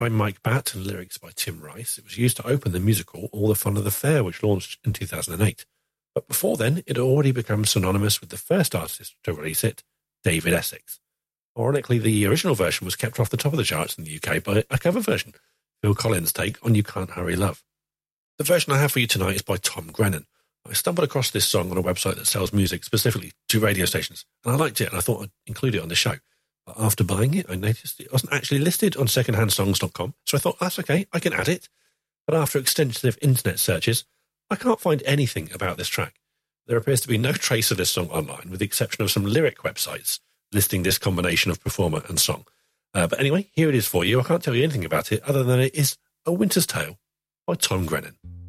by Mike Batt and lyrics by Tim Rice. It was used to open the musical All the Fun of the Fair, which launched in 2008. But before then, it had already become synonymous with the first artist to release it, David Essex. Ironically, the original version was kept off the top of the charts in the UK by a cover version, Phil Collins' take on You Can't Hurry Love. The version I have for you tonight is by Tom Grennan. I stumbled across this song on a website that sells music specifically to radio stations, and I liked it and I thought I'd include it on the show. But after buying it, I noticed it wasn't actually listed on secondhandsongs.com, so I thought, that's okay, I can add it. But after extensive internet searches, I can't find anything about this track. There appears to be no trace of this song online, with the exception of some lyric websites listing this combination of performer and song. But anyway, here it is for you. I can't tell you anything about it other than it is A Winter's Tale by Tom Grennan.